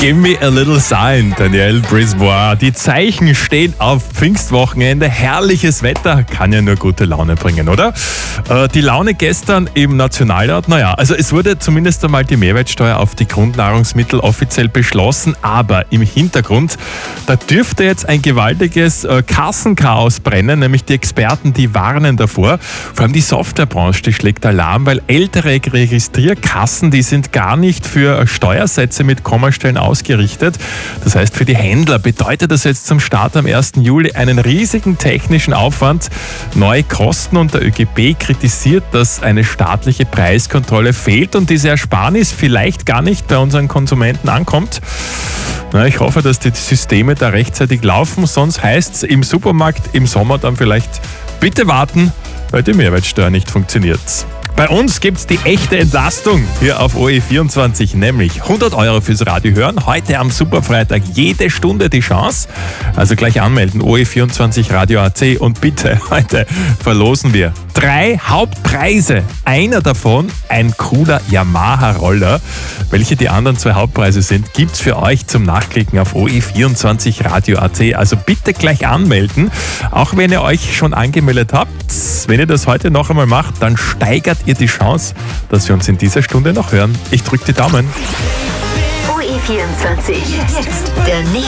Give me a little sign, Danielle Brisbois. Die Zeichen stehen auf Pfingstwochenende. Herrliches Wetter kann ja nur gute Laune bringen, oder? Die Laune gestern im Nationalrat, also es wurde zumindest einmal die Mehrwertsteuer auf die Grundnahrungsmittel offiziell beschlossen, aber im Hintergrund, da dürfte jetzt ein gewaltiges Kassenchaos brennen, nämlich die Experten, die warnen davor. Vor allem die Softwarebranche, die schlägt Alarm, weil ältere Registrierkassen, die sind gar nicht für Steuersätze mit Kommastellen ausgerichtet. Das heißt, für die Händler bedeutet das jetzt zum Start am 1. Juli einen riesigen technischen Aufwand, neue Kosten, und der ÖGB kritisiert, dass eine staatliche Preiskontrolle fehlt und diese Ersparnis vielleicht gar nicht bei unseren Konsumenten ankommt. Ich hoffe, dass die Systeme da rechtzeitig laufen, sonst heißt es im Supermarkt im Sommer dann vielleicht bitte warten, weil die Mehrwertsteuer nicht funktioniert. Bei uns gibt's die echte Entlastung hier auf OE24, nämlich 100 € fürs Radio hören. Heute am Superfreitag jede Stunde die Chance. Also gleich anmelden, OE24 Radio AC, und bitte, heute verlosen wir 3 Hauptpreise. Einer davon ein cooler Yamaha-Roller. Welche die anderen 2 Hauptpreise sind, gibt's für euch zum Nachklicken auf OE24 Radio AC. Also bitte gleich anmelden, auch wenn ihr euch schon angemeldet habt. Wenn ihr das heute noch einmal macht, dann steigert ihr die Chance, dass wir uns in dieser Stunde noch hören. Ich drücke die Daumen. OE24. Jetzt der